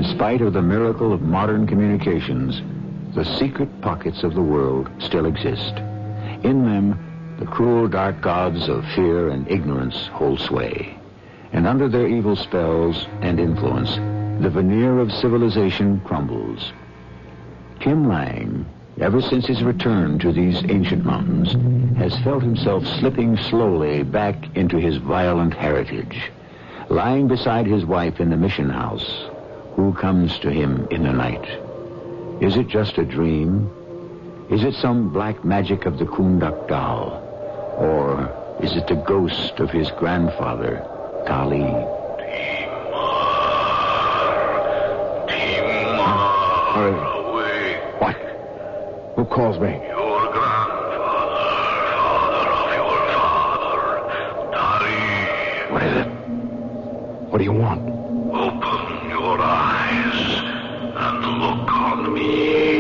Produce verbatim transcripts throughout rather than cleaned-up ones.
spite of the miracle of modern communications, the secret pockets of the world still exist. In them, the cruel dark gods of fear and ignorance hold sway. And under their evil spells and influence, the veneer of civilization crumbles. Tim Lang, ever since his return to these ancient mountains, has felt himself slipping slowly back into his violent heritage. Lying beside his wife in the mission house, who comes to him in the night? Is it just a dream? Is it some black magic of the Kundak Dal? Or is it the ghost of his grandfather, Kali? Timar! Timar! Away! What? Who calls me? Your grandfather, father of your father, Dari. What is it? What do you want? Open your eyes and look on me.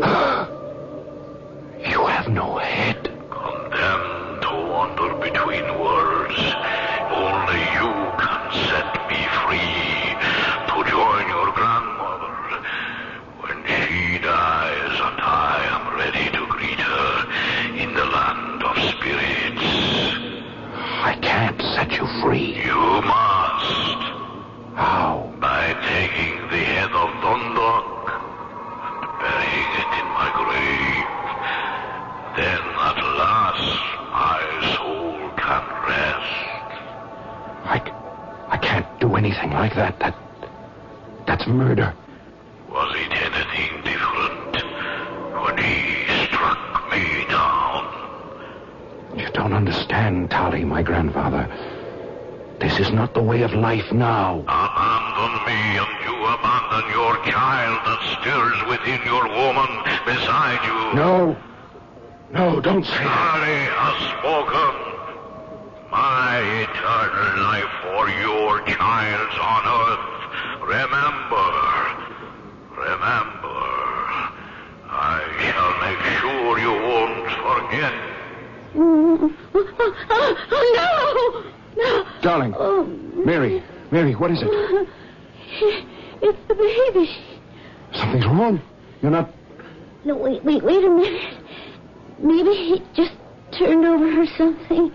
You have no head. Condemned to wander between worlds, only you can set me free to join your grandmother when she dies, and I am ready to greet her in the land of spirits. I can't set you free. You must. How? By taking the head of Dundalk and burying it in my grave. Then at last my soul can rest. I, I can't do anything like that. That, that's murder. Was it anything different when he struck me down? You don't understand, Tali, my grandfather. This is not the way of life now. Abandon me and you abandon your child that stirs within your woman beside you. No. No, don't say that. Dari has spoken. My eternal life for your child's on earth. Remember. Remember. I shall make sure you won't forget. Oh, no! No. Darling. Oh. Mary. Mary, what is it? It's the baby. Something's wrong. You're not... No, wait, wait, wait a minute. Maybe he just turned over or something.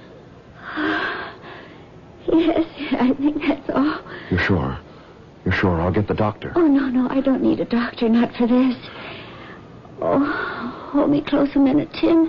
Yes, I think that's all. You're sure? You're sure? I'll get the doctor. Oh, no, no, I don't need a doctor, not for this. Oh, hold me close a minute, Tim.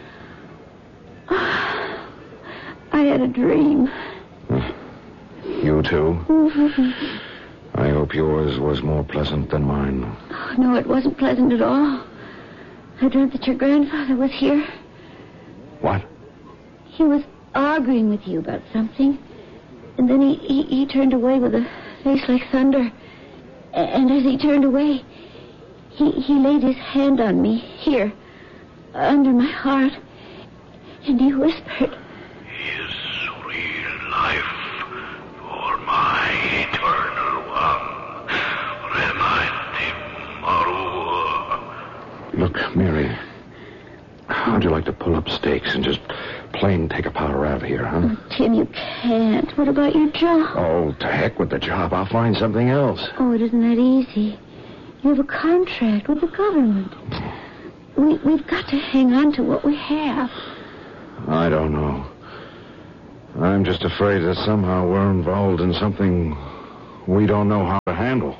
I had a dream. You too? I hope yours was more pleasant than mine. Oh, no, it wasn't pleasant at all. I dreamt that your grandfather was here. What? He was arguing with you about something. And then he, he, he turned away with a face like thunder. And as he turned away, he, he laid his hand on me, here, under my heart. And he whispered, His real life for my eternal one. Remind him, Marua. Look, Mary, how'd you like to pull up stakes and just plain take a powder out of here, huh? Oh, Tim, you can't. What about your job? Oh, to heck with the job. I'll find something else. Oh, it isn't that easy. You have a contract with the government. We, we've got to hang on to what we have. I don't know. I'm just afraid that somehow we're involved in something we don't know how to handle.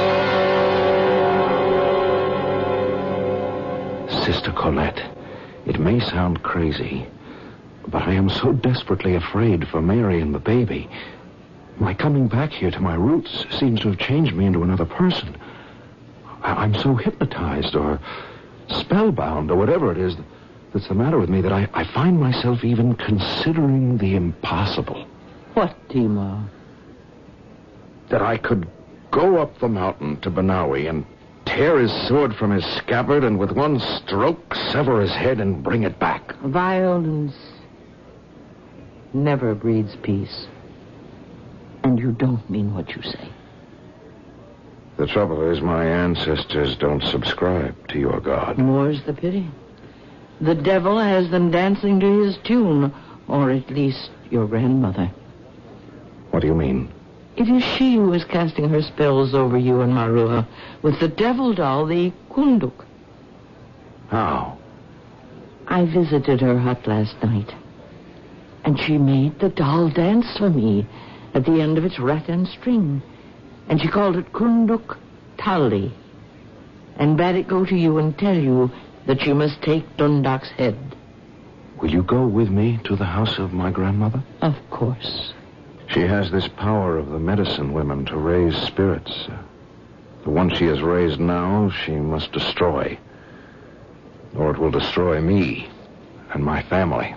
Sister Colette, it may sound crazy, but I am so desperately afraid for Mary and the baby. My coming back here to my roots seems to have changed me into another person. I- I'm so hypnotized or spellbound or whatever it is that's the matter with me that I, I find myself even considering the impossible. What, Timar? That I could go up the mountain to Banawi and tear his sword from his scabbard and with one stroke sever his head and bring it back. Violence never breeds peace. And you don't mean what you say. The trouble is my ancestors don't subscribe to your God. More's the pity. The devil has them dancing to his tune, or at least your grandmother. What do you mean? It is she who is casting her spells over you and Marua with the devil doll, the Kunduk. How? I visited her hut last night, and she made the doll dance for me at the end of its rattan string, and she called it Kunduk Tali, and bade it go to you and tell you that you must take Dundak's head. Will you go with me to the house of my grandmother? Of course. She has this power of the medicine women to raise spirits. The one she has raised now, she must destroy. Or it will destroy me and my family.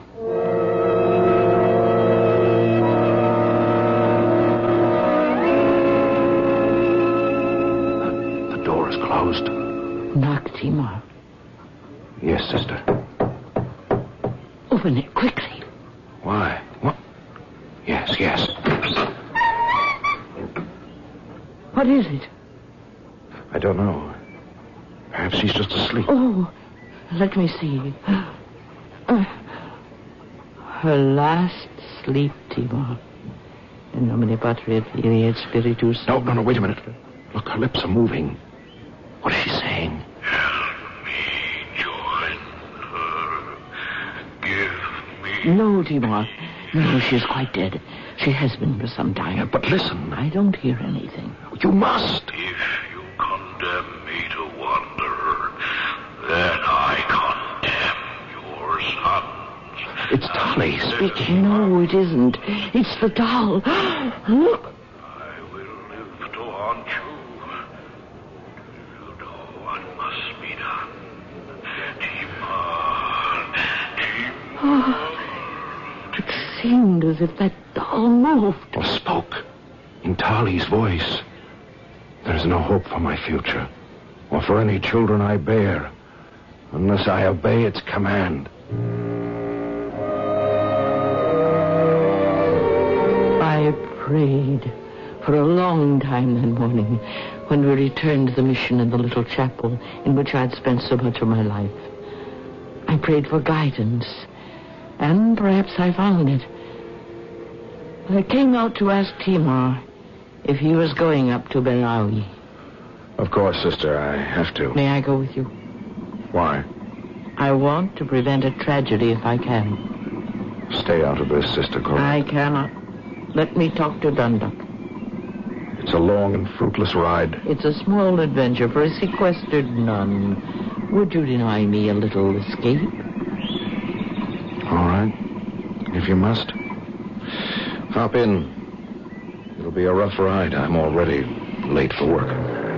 The door is closed. Knock, Timur. Yes, sister. Open it quickly. Why? What? Yes, yes. What is it? I don't know. Perhaps she's just asleep. Oh, let me see. Uh, her last sleep, Timur. In nomine Patri et Filii et Spiritus. No, no, no, wait a minute. Look, her lips are moving. What is she saying? Help me join her. Give me... No, Timur. No, she is quite dead. She has been for some time. Yeah, but listen. I don't hear anything. You must. If you condemn me to wander, then I condemn your sons. It's Tali speaking. No, it isn't. It's the doll. Look. I will live to haunt you. You know what must be done. Timur, Timur. Oh, it seemed as if that doll moved. Or spoke. In Tali's voice. There is no hope for my future. Or for any children I bear. Unless I obey its command. I prayed for a long time that morning when we returned to the mission in the little chapel in which I'd spent so much of my life. I prayed for guidance, and perhaps I found it. I came out to ask Timur if he was going up to Berawi. Of course, sister, I have to. May I go with you? Why? I want to prevent a tragedy if I can. Stay out of this, Sister Colette. I cannot. Let me talk to Dunduk. It's a long and fruitless ride. It's a small adventure for a sequestered nun. Would you deny me a little escape? All right. If you must. Hop in. It'll be a rough ride. I'm already late for work.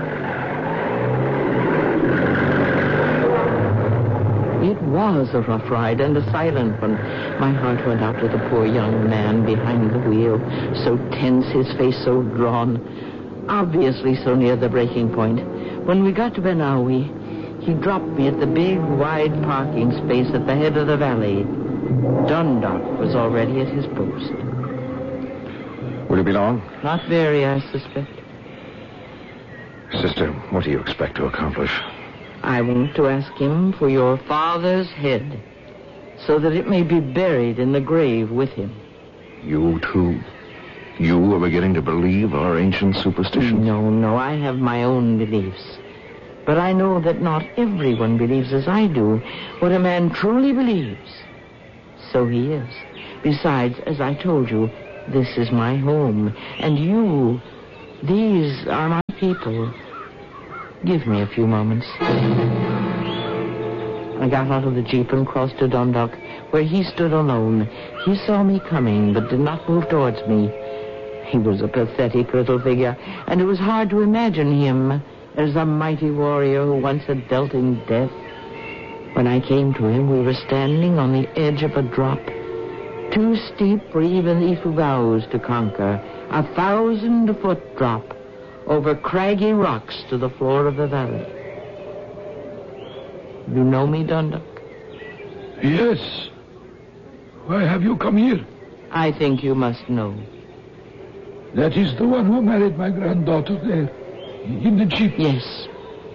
It was a rough ride and a silent one. My heart went out to the poor young man behind the wheel, so tense, his face so drawn, obviously so near the breaking point. When we got to Benawi, he dropped me at the big, wide parking space at the head of the valley. Dunduk was already at his post. Will you be long? Not very, I suspect. Sister, what do you expect to accomplish? I want to ask him for your father's head, so that it may be buried in the grave with him. You, too? You are beginning to believe our ancient superstitions? No, no, I have my own beliefs. But I know that not everyone believes as I do. What a man truly believes, so he is. Besides, as I told you, this is my home. And you, these are my people. Give me a few moments. I got out of the jeep and crossed to Dunduk, where he stood alone. He saw me coming, but did not move towards me. He was a pathetic little figure, and it was hard to imagine him as a mighty warrior who once had dealt in death. When I came to him, we were standing on the edge of a drop, too steep for even Ifugao to conquer, a thousand-foot drop over craggy rocks to the floor of the valley. You know me, Dunduk? Yes. Why have you come here? I think you must know. That is the one who married my granddaughter there, in the jeep. Yes.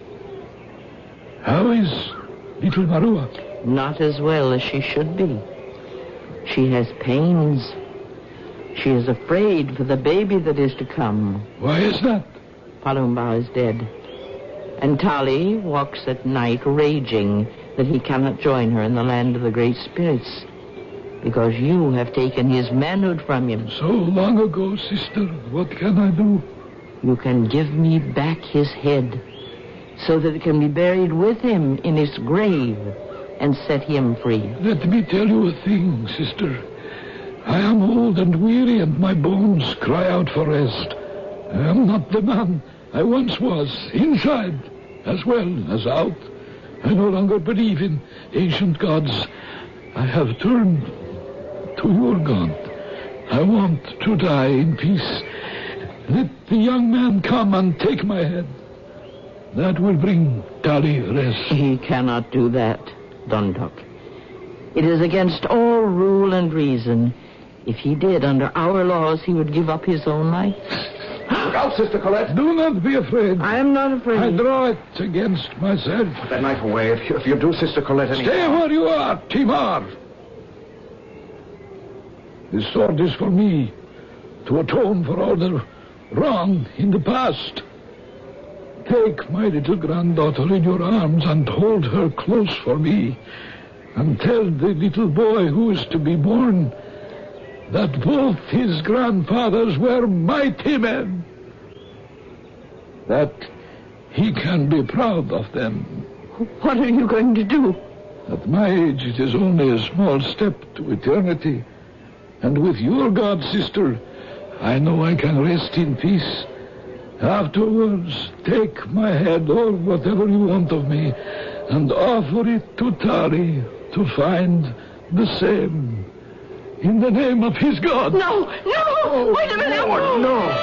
How is little Marua? Not as well as she should be. She has pains. She is afraid for the baby that is to come. Why is that? Palumba is dead. And Tali walks at night raging that he cannot join her in the land of the great spirits, because you have taken his manhood from him. So long ago, sister. What can I do? You can give me back his head so that it can be buried with him in his grave and set him free. Let me tell you a thing, sister. I am old and weary, and my bones cry out for rest. I am not the man I once was, inside as well as out. I no longer believe in ancient gods. I have turned to your God. I want to die in peace. Let the young man come and take my head. That will bring Tali rest. He cannot do that, Dundalk. It is against all rule and reason. If he did, under our laws, he would give up his own life. Look out, Sister Colette. Do not be afraid. I am not afraid. I draw it against myself. Put that knife away. If you, if you do, Sister Colette, any... Stay where you are, Timar. This sword is for me, to atone for all the wrong in the past. Take my little granddaughter in your arms and hold her close for me. And tell the little boy who is to be born that both his grandfathers were mighty men. That he can be proud of them. What are you going to do? At my age, it is only a small step to eternity. And with your God, sister, I know I can rest in peace. Afterwards, take my head or whatever you want of me and offer it to Tali to find the same. In the name of his God. No, no! Oh, wait a minute! No, no.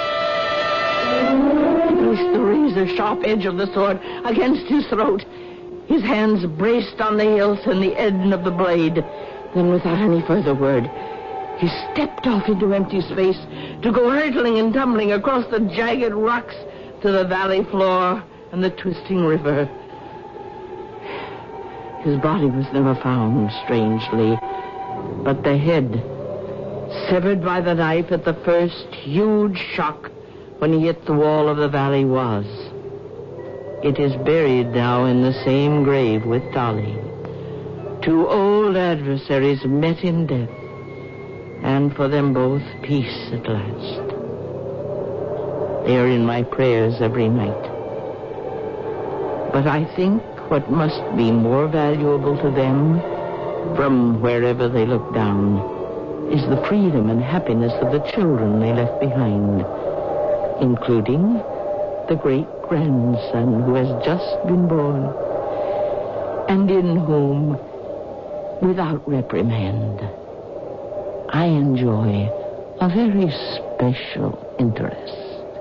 Oh. He placed the razor-sharp edge of the sword against his throat. His hands braced on the hilt and the end of the blade. Then, without any further word, he stepped off into empty space to go hurtling and tumbling across the jagged rocks to the valley floor and the twisting river. His body was never found, strangely. But the head, severed by the knife at the first huge shock when he hit the wall of the valley, was. It is buried now in the same grave with Tali. Two old adversaries met in death, and for them both, peace at last. They are in my prayers every night. But I think what must be more valuable to them, from wherever they look down, is the freedom and happiness of the children they left behind, including the great-grandson who has just been born, and in whom, without reprimand, I enjoy a very special interest.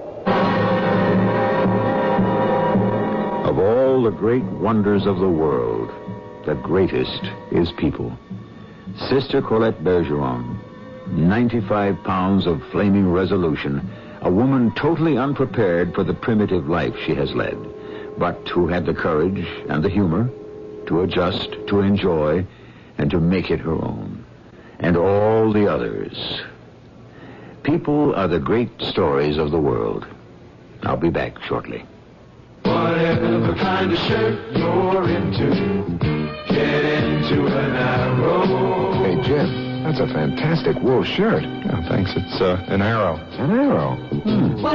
Of all the great wonders of the world, the greatest is people. Sister Colette Bergeron, ninety-five pounds of flaming resolution, a woman totally unprepared for the primitive life she has led, but who had the courage and the humor to adjust, to enjoy, and to make it her own. And all the others. People are the great stories of the world. I'll be back shortly. Whatever kind of shirt you're into, get into an Arrow. Hey, Jim, that's a fantastic wool shirt. Oh, thanks. It's uh, an Arrow. An Arrow? Hmm.